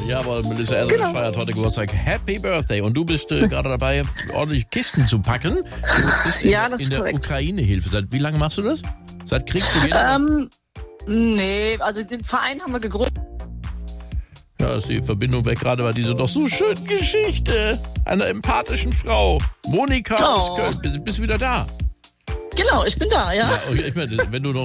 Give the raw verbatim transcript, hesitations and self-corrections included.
Ja, aber Melissa Etheridge genau. feiert heute Geburtstag. Happy Birthday. Und du bist äh, gerade dabei, ordentlich Kisten zu packen. Du bist in, ja, das in ist der korrekt. Ukraine-Hilfe. Seit wie lange machst du das? Seit Kriegsbeginn? Ähm, nee, also den Verein haben wir gegründet. Ja, ist die Verbindung weg gerade bei dieser doch so schönen Geschichte einer empathischen Frau. Monika oh. aus Köln. Bist, bist du wieder da? Genau, ich bin da, ja. ja ich meine, wenn du noch